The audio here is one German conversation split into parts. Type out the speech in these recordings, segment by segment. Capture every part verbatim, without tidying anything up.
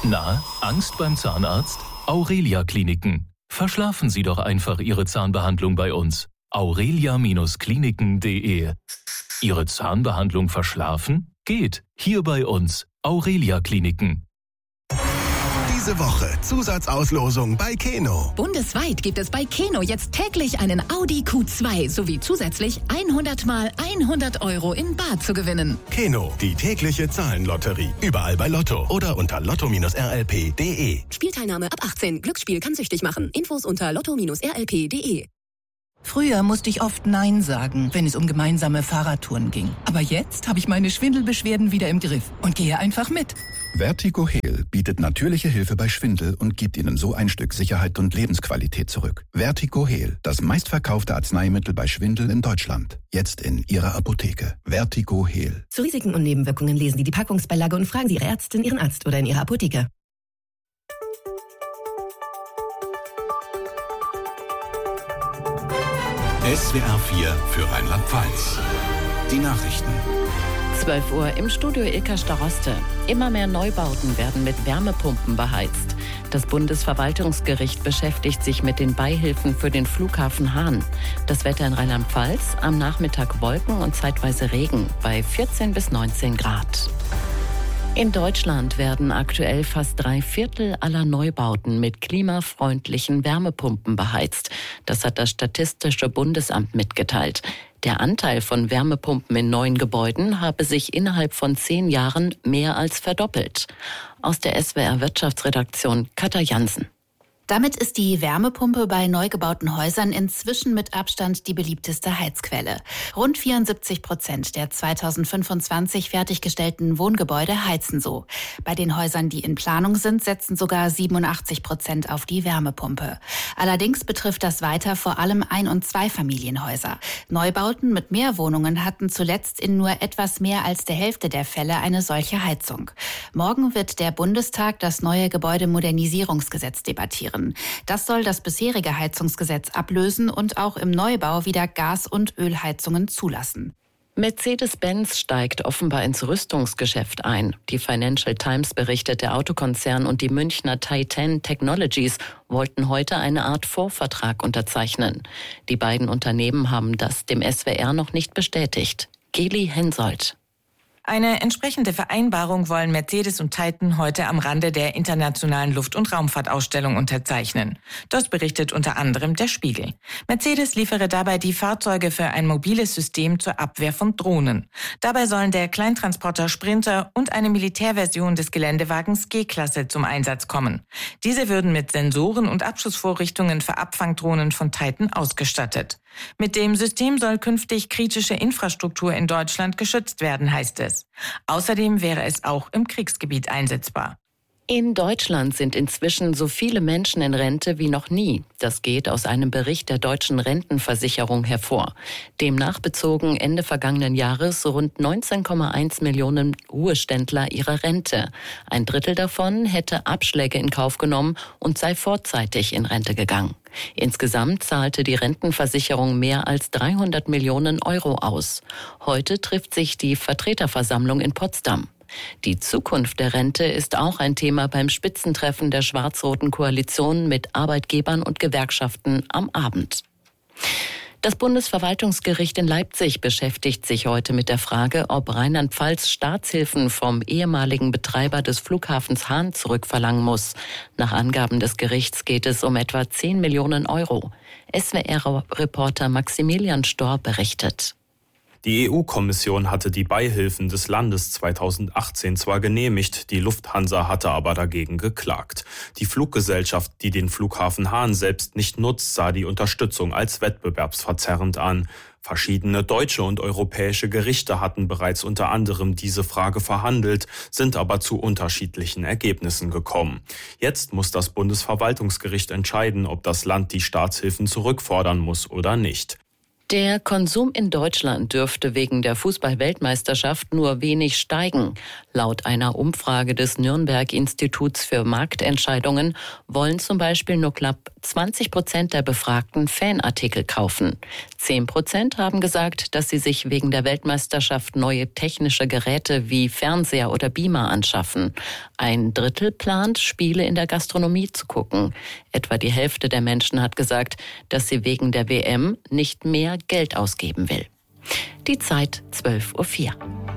Na, Angst beim Zahnarzt? Aurelia Kliniken. Verschlafen Sie doch einfach Ihre Zahnbehandlung bei uns. aurelia Kliniken punkt de. Ihre Zahnbehandlung verschlafen? Geht. Hier bei uns. Aurelia Kliniken. Diese Woche Zusatzauslosung bei Keno. Bundesweit gibt es bei Keno jetzt täglich einen Audi Q zwei sowie zusätzlich hundert mal hundert Euro in bar zu gewinnen. Keno, die tägliche Zahlenlotterie. Überall bei Lotto oder unter lotto R L P punkt de. Spielteilnahme ab achtzehn. Glücksspiel kann süchtig machen. Infos unter lotto R L P punkt de. Früher musste ich oft Nein sagen, wenn es um gemeinsame Fahrradtouren ging. Aber jetzt habe ich meine Schwindelbeschwerden wieder im Griff und gehe einfach mit. Vertigo Heal bietet natürliche Hilfe bei Schwindel und gibt Ihnen so ein Stück Sicherheit und Lebensqualität zurück. Vertigo Heal, das meistverkaufte Arzneimittel bei Schwindel in Deutschland. Jetzt in Ihrer Apotheke. Vertigo Heal. Zu Risiken und Nebenwirkungen lesen Sie die Packungsbeilage und fragen Sie Ihre Ärztin, Ihren Arzt oder in Ihrer Apotheke. S W R vier für Rheinland-Pfalz. Die Nachrichten. zwölf Uhr im Studio Ilka Staroste. Immer mehr Neubauten werden mit Wärmepumpen beheizt. Das Bundesverwaltungsgericht beschäftigt sich mit den Beihilfen für den Flughafen Hahn. Das Wetter in Rheinland-Pfalz, am Nachmittag Wolken und zeitweise Regen bei vierzehn bis neunzehn Grad. In Deutschland werden aktuell fast drei Viertel aller Neubauten mit klimafreundlichen Wärmepumpen beheizt. Das hat das Statistische Bundesamt mitgeteilt. Der Anteil von Wärmepumpen in neuen Gebäuden habe sich innerhalb von zehn Jahren mehr als verdoppelt. Aus der S W R Wirtschaftsredaktion Katja Jansen. Damit ist die Wärmepumpe bei neu gebauten Häusern inzwischen mit Abstand die beliebteste Heizquelle. Rund vierundsiebzig Prozent der zweitausendfünfundzwanzig fertiggestellten Wohngebäude heizen so. Bei den Häusern, die in Planung sind, setzen sogar siebenundachtzig Prozent auf die Wärmepumpe. Allerdings betrifft das weiter vor allem Ein- und Zweifamilienhäuser. Neubauten mit mehr Wohnungen hatten zuletzt in nur etwas mehr als der Hälfte der Fälle eine solche Heizung. Morgen wird der Bundestag das neue Gebäudemodernisierungsgesetz debattieren. Das soll das bisherige Heizungsgesetz ablösen und auch im Neubau wieder Gas- und Ölheizungen zulassen. Mercedes-Benz steigt offenbar ins Rüstungsgeschäft ein. Die Financial Times berichtet, der Autokonzern und die Münchner Titan Technologies wollten heute eine Art Vorvertrag unterzeichnen. Die beiden Unternehmen haben das dem S W R noch nicht bestätigt. Geli Hensoldt. Eine entsprechende Vereinbarung wollen Mercedes und Titan heute am Rande der Internationalen Luft- und Raumfahrtausstellung unterzeichnen. Das berichtet unter anderem der Spiegel. Mercedes liefere dabei die Fahrzeuge für ein mobiles System zur Abwehr von Drohnen. Dabei sollen der Kleintransporter Sprinter und eine Militärversion des Geländewagens G-Klasse zum Einsatz kommen. Diese würden mit Sensoren und Abschussvorrichtungen für Abfangdrohnen von Titan ausgestattet. Mit dem System soll künftig kritische Infrastruktur in Deutschland geschützt werden, heißt es. Außerdem wäre es auch im Kriegsgebiet einsetzbar. In Deutschland sind inzwischen so viele Menschen in Rente wie noch nie. Das geht aus einem Bericht der Deutschen Rentenversicherung hervor. Demnach bezogen Ende vergangenen Jahres rund neunzehn Komma eins Millionen Ruheständler ihre Rente. Ein Drittel davon hätte Abschläge in Kauf genommen und sei vorzeitig in Rente gegangen. Insgesamt zahlte die Rentenversicherung mehr als dreihundert Millionen Euro aus. Heute trifft sich die Vertreterversammlung in Potsdam. Die Zukunft der Rente ist auch ein Thema beim Spitzentreffen der schwarz-roten Koalition mit Arbeitgebern und Gewerkschaften am Abend. Das Bundesverwaltungsgericht in Leipzig beschäftigt sich heute mit der Frage, ob Rheinland-Pfalz Staatshilfen vom ehemaligen Betreiber des Flughafens Hahn zurückverlangen muss. Nach Angaben des Gerichts geht es um etwa zehn Millionen Euro. S W R-Reporter Maximilian Storr berichtet. Die E U-Kommission hatte die Beihilfen des Landes zweitausendachtzehn zwar genehmigt, die Lufthansa hatte aber dagegen geklagt. Die Fluggesellschaft, die den Flughafen Hahn selbst nicht nutzt, sah die Unterstützung als wettbewerbsverzerrend an. Verschiedene deutsche und europäische Gerichte hatten bereits unter anderem diese Frage verhandelt, sind aber zu unterschiedlichen Ergebnissen gekommen. Jetzt muss das Bundesverwaltungsgericht entscheiden, ob das Land die Staatshilfen zurückfordern muss oder nicht. Der Konsum in Deutschland dürfte wegen der Fußball-Weltmeisterschaft nur wenig steigen. Laut einer Umfrage des Nürnberg-Instituts für Marktentscheidungen wollen zum Beispiel nur knapp zwanzig Prozent der Befragten Fanartikel kaufen. zehn Prozent haben gesagt, dass sie sich wegen der Weltmeisterschaft neue technische Geräte wie Fernseher oder Beamer anschaffen. Ein Drittel plant, Spiele in der Gastronomie zu gucken. Etwa die Hälfte der Menschen hat gesagt, dass sie wegen der W M nicht mehr Geld ausgeben will. Die Zeit zwölf Uhr vier.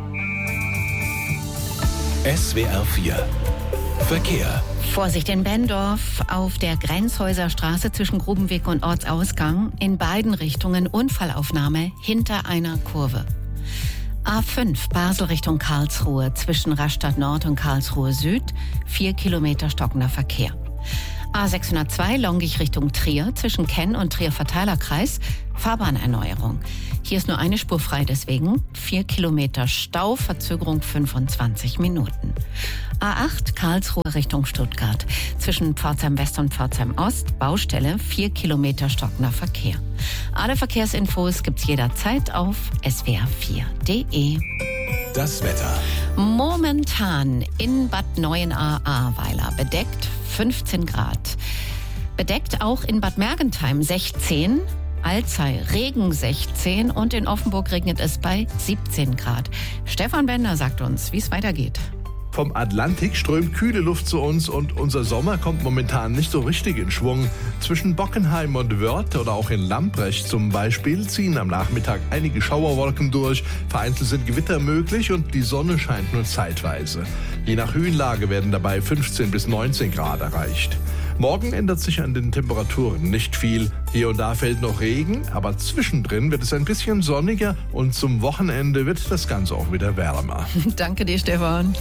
S W R vier Verkehr. Vorsicht in Benndorf auf der Grenzhäuser Straße zwischen Grubenweg und Ortsausgang. In beiden Richtungen Unfallaufnahme hinter einer Kurve. A fünf Basel Richtung Karlsruhe zwischen Rastatt Nord und Karlsruhe Süd. Vier Kilometer stockender Verkehr. A sechshundertzwei Longich Richtung Trier zwischen Kenn und Trier Verteilerkreis. Fahrbahnerneuerung. Hier ist nur eine Spur frei, deswegen vier Kilometer Stau, Verzögerung fünfundzwanzig Minuten. A acht Karlsruhe Richtung Stuttgart. Zwischen Pforzheim West und Pforzheim Ost, Baustelle, vier Kilometer stockender Verkehr. Alle Verkehrsinfos gibt's jederzeit auf s w r vier punkt d e. Das Wetter. Momentan in Bad Neuenahr-Ahrweiler bedeckt fünfzehn Grad. Bedeckt auch in Bad Mergentheim sechzehn, Alzey Regen sechzehn und in Offenburg regnet es bei siebzehn Grad. Stefan Bender sagt uns, wie es weitergeht. Vom Atlantik strömt kühle Luft zu uns und unser Sommer kommt momentan nicht so richtig in Schwung. Zwischen Bockenheim und Wörth oder auch in Lamprecht zum Beispiel ziehen am Nachmittag einige Schauerwolken durch. Vereinzelt sind Gewitter möglich und die Sonne scheint nur zeitweise. Je nach Höhenlage werden dabei fünfzehn bis neunzehn Grad erreicht. Morgen ändert sich an den Temperaturen nicht viel. Hier und da fällt noch Regen, aber zwischendrin wird es ein bisschen sonniger und zum Wochenende wird das Ganze auch wieder wärmer. Danke dir, Stefan.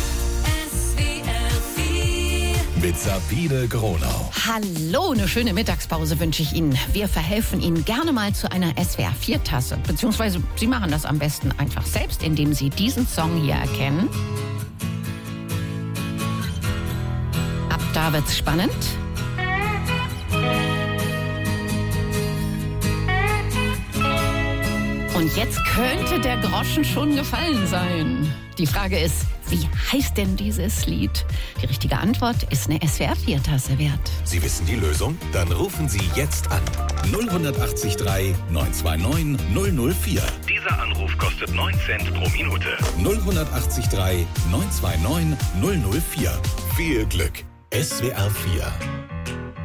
Mit Sabine Gronau. Hallo, eine schöne Mittagspause wünsche ich Ihnen. Wir verhelfen Ihnen gerne mal zu einer S W R vier Tasse. Beziehungsweise Sie machen das am besten einfach selbst, indem Sie diesen Song hier erkennen. Ab da wird's spannend. Und jetzt könnte der Groschen schon gefallen sein. Die Frage ist, wie heißt denn dieses Lied? Die richtige Antwort ist eine S W R vier Tasse wert. Sie wissen die Lösung? Dann rufen Sie jetzt an. null acht drei neun zwei neun null null vier. Dieser Anruf kostet neun Cent pro Minute. null acht drei neun zwei neun null null vier. Viel Glück. S W R vier.